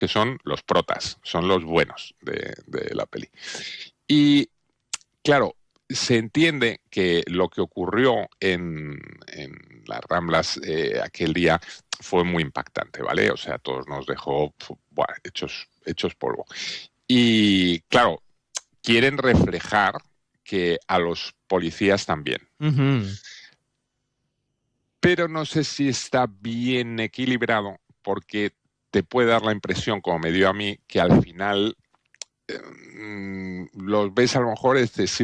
que son los protas, son los buenos de la peli. Y claro, se entiende que lo que ocurrió en las Ramblas aquel día fue muy impactante, ¿vale? O sea, todos nos dejó buah, hechos polvo. Y claro, quieren reflejar que a los policías también. Pero no sé si está bien equilibrado porque te puede dar la impresión, como me dio a mí, que al final los ves a lo mejor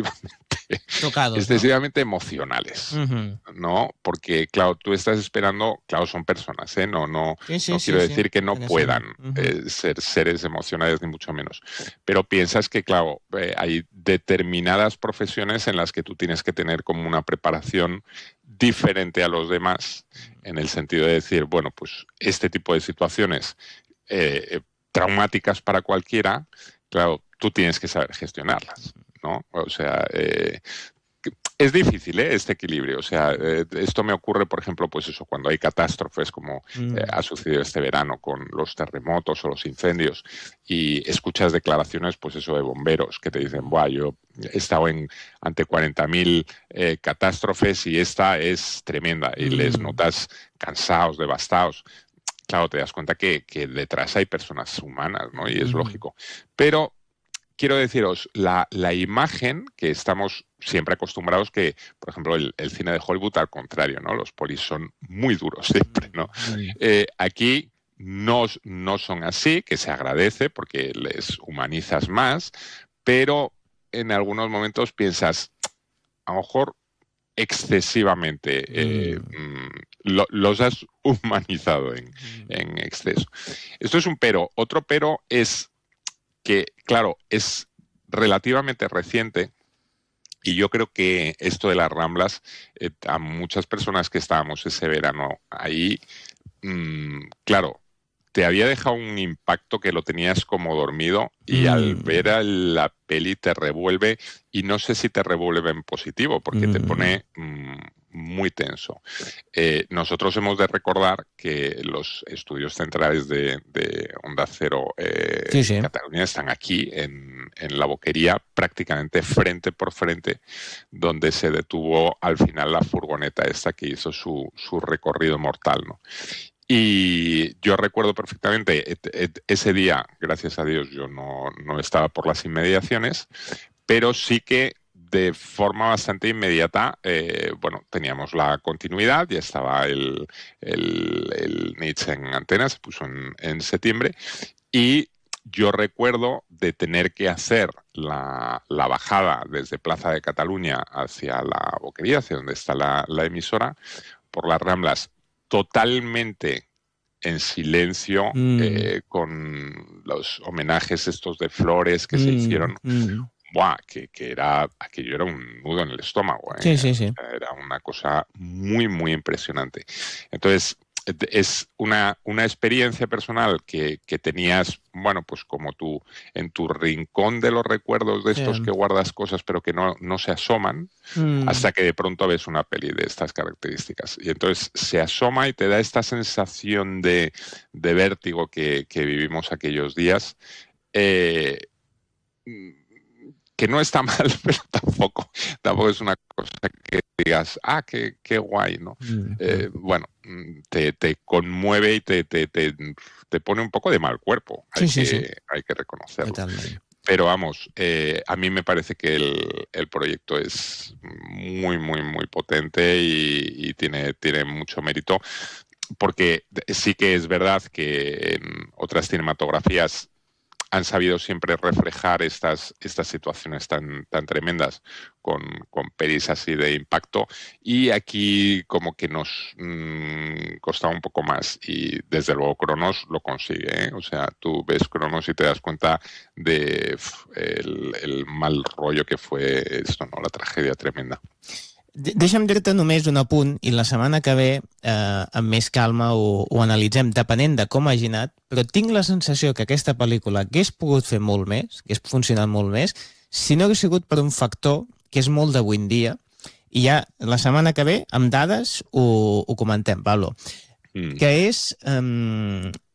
excesivamente emocionales, ¿no? Porque, claro, tú estás esperando, claro, son personas, ¿eh? No quiero decir que no puedan ser seres emocionales, ni mucho menos. Pero piensas que, claro, hay determinadas profesiones en las que tú tienes que tener como una preparación diferente a los demás, en el sentido de decir, bueno, pues este tipo de situaciones traumáticas para cualquiera, claro, tú tienes que saber gestionarlas, ¿no? O sea, es difícil, este equilibrio. O sea, esto me ocurre, por ejemplo, pues eso, cuando hay catástrofes como ha sucedido este verano con los terremotos o los incendios y escuchas declaraciones, pues eso, de bomberos que te dicen, buah, yo he estado ante 40.000 catástrofes y esta es tremenda y les notas cansados, devastados. Claro, te das cuenta que detrás hay personas humanas, ¿no? Y es lógico. Pero quiero deciros, la imagen que estamos siempre acostumbrados que, por ejemplo, el cine de Hollywood, al contrario, ¿no? Los polis son muy duros siempre, ¿no? Aquí no son así, que se agradece porque les humanizas más, pero en algunos momentos piensas, a lo mejor excesivamente los has humanizado en exceso. Esto es un pero. Otro pero es que, claro, es relativamente reciente y yo creo que esto de las Ramblas, a muchas personas que estábamos ese verano ahí, claro, te había dejado un impacto que lo tenías como dormido y al ver a la peli te revuelve y no sé si te revuelve en positivo porque te pone muy tenso. Nosotros hemos de recordar que los estudios centrales de Onda Cero Cataluña están aquí en La Boquería, prácticamente frente por frente, donde se detuvo al final la furgoneta esta que hizo su recorrido mortal, ¿no? Y yo recuerdo perfectamente ese día, gracias a Dios, yo no estaba por las inmediaciones, pero sí que de forma bastante inmediata, bueno, teníamos la continuidad, ya estaba el Nietzsche en antena, se puso en septiembre, y yo recuerdo de tener que hacer la bajada desde Plaza de Cataluña hacia la Boquería, hacia donde está la emisora, por las Ramblas, totalmente en silencio, con los homenajes estos de flores que se hicieron. Buah, que aquello era un nudo en el estómago, ¿eh? Sí. O sea, era una cosa muy, muy impresionante. Entonces, es una experiencia personal que tenías, bueno, pues como tú, en tu rincón de los recuerdos de estos que guardas cosas pero que no se asoman, hasta que de pronto ves una peli de estas características. Y entonces se asoma y te da esta sensación de vértigo que vivimos aquellos días. Que no está mal, pero tampoco es una cosa que digas, qué guay, ¿no? Bueno, te conmueve y te pone un poco de mal cuerpo, hay que reconocerlo. Totalment. Pero vamos, a mí me parece que el proyecto es muy, muy, muy potente y tiene mucho mérito, porque sí que es verdad que en otras cinematografías han sabido siempre reflejar estas situaciones tan tremendas con pelis así de impacto, y aquí como que nos costaba un poco más, y desde luego Cronos lo consigue, ¿eh? O sea, tú ves Cronos y te das cuenta de el mal rollo que fue esto, ¿no? La tragedia tremenda. Deixa'm dir-te només un apunt i la setmana que ve amb més calma ho analitzem depenent de com hagi anat, però tinc la sensació que aquesta pel·lícula hagués pogut fer molt més, hagués funcionat molt més, si no hagués sigut per un factor que és molt d'avui en dia, i ja la setmana que ve amb dades ho comentem, Pablo, que és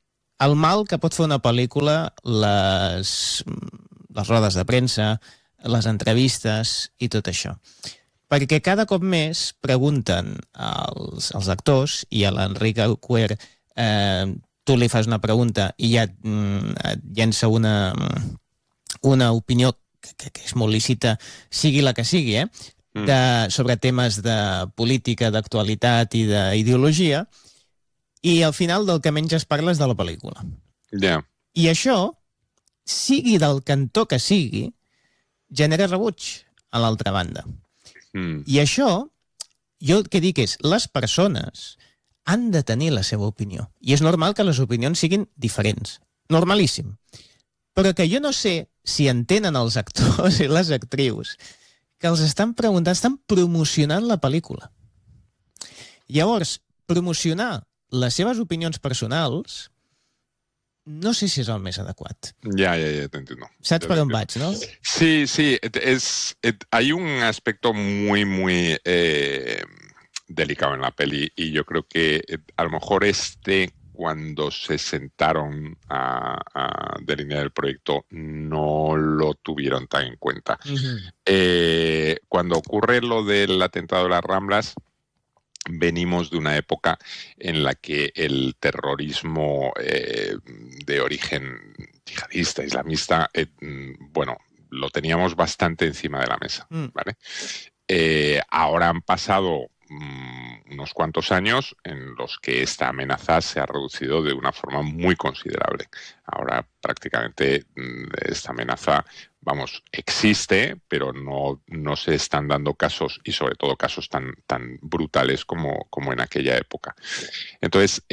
el mal que pot fer una pel·lícula, les rodes de premsa, les entrevistes i tot això. Perquè cada cop més pregunten als actors, i a l'Enric Auquer tu li fas una pregunta i ja et llença una opinió que és molt lícita, sigui la que sigui, sobre temes de política, d'actualitat i d'ideologia, i al final del que menys es parla és de la pel·lícula. Yeah. I això, sigui del cantó que sigui, genera rebuig a l'altra banda. I això, jo el que dic és, les persones han de tenir la seva opinió. I és normal que les opinions siguin diferents. Normalíssim. Però que jo no sé si entenen els actors i les actrius que els estan preguntant, estan promocionant la pel·lícula. Llavors, promocionar les seves opinions personals no sé si és el més adequat. Ya, te entiendo. Saps per on vaig, no? Sí, hay un aspecto muy delicado en la peli y yo creo que a lo mejor cuando se sentaron a delinear el proyecto no lo tuvieron tan en cuenta. Cuando ocurre lo del atentado de las Ramblas, venimos de una época en la que el terrorismo de origen yihadista, islamista, bueno, lo teníamos bastante encima de la mesa, ¿vale? Ahora han pasado unos cuantos años en los que esta amenaza se ha reducido de una forma muy considerable. Ahora prácticamente esta amenaza, vamos, existe, pero no se están dando casos, y sobre todo casos tan brutales como en aquella época. Entonces,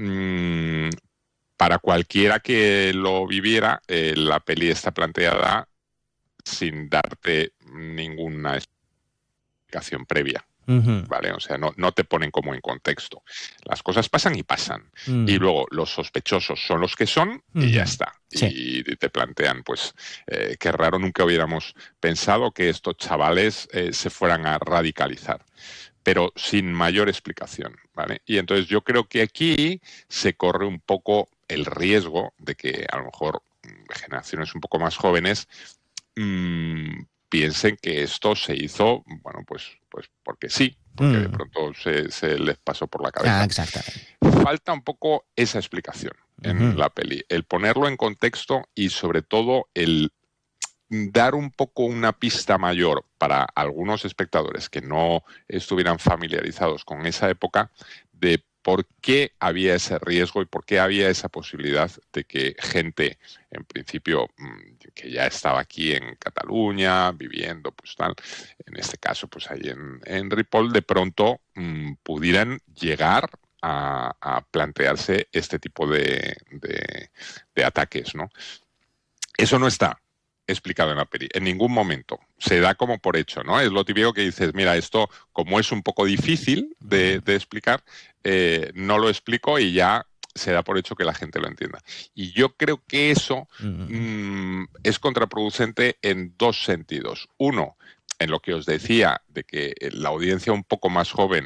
para cualquiera que lo viviera, la peli está planteada sin darte ninguna explicación previa. ¿Vale? O sea, no te ponen como en contexto. Las cosas pasan y pasan. Y luego los sospechosos son los que son y ya está. Sí. Y te plantean, pues, qué raro, nunca hubiéramos pensado que estos chavales se fueran a radicalizar, pero sin mayor explicación, ¿vale? Y entonces yo creo que aquí se corre un poco el riesgo de que a lo mejor generaciones un poco más jóvenes piensen que esto se hizo, bueno, pues porque sí, porque de pronto se les pasó por la cabeza. Exactamente. Falta un poco esa explicación en la peli, el ponerlo en contexto y sobre todo el dar un poco una pista mayor para algunos espectadores que no estuvieran familiarizados con esa época de por qué había ese riesgo y por qué había esa posibilidad de que gente, en principio, que ya estaba aquí en Cataluña, viviendo, pues tal, en este caso, pues ahí en Ripoll, de pronto pudieran llegar a plantearse este tipo de ataques, ¿no? Eso no está explicado en la peli, en ningún momento. Se da como por hecho, ¿no? Es lo típico que dices, mira, esto como es un poco difícil de explicar, no lo explico y ya se da por hecho que la gente lo entienda. Y yo creo que eso es contraproducente en dos sentidos. Uno, en lo que os decía, de que la audiencia un poco más joven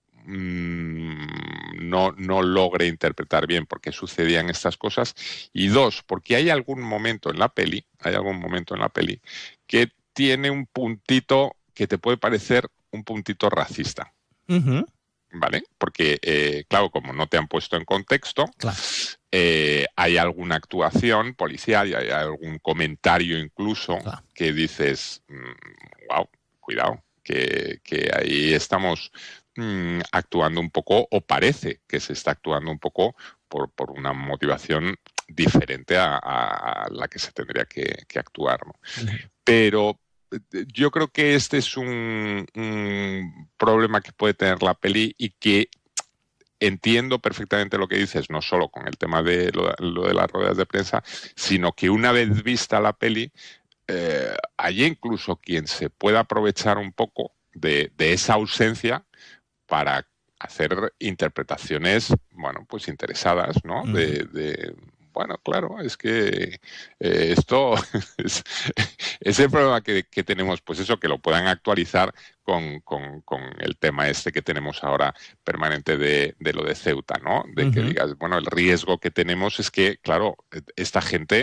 no logre interpretar bien por qué sucedían estas cosas, y dos, porque hay algún momento en la peli que tiene un puntito que te puede parecer un puntito racista. ¿Vale? Porque, claro, como no te han puesto en contexto, claro, hay alguna actuación policial y hay algún comentario incluso, claro, que dices, wow, cuidado, que ahí estamos actuando un poco, o parece que se está actuando un poco por una motivación diferente a la que se tendría que actuar, ¿no? Pero yo creo que este es un problema que puede tener la peli y que entiendo perfectamente lo que dices, no solo con el tema de lo de las ruedas de prensa, sino que una vez vista la peli, hay incluso quien se pueda aprovechar un poco de esa ausencia para hacer interpretaciones, bueno, pues interesadas, ¿no? bueno, claro, es que esto es el problema que tenemos, pues eso, que lo puedan actualizar con el tema este que tenemos ahora permanente de lo de Ceuta, ¿no? De que digas, bueno, el riesgo que tenemos es que, claro, esta gente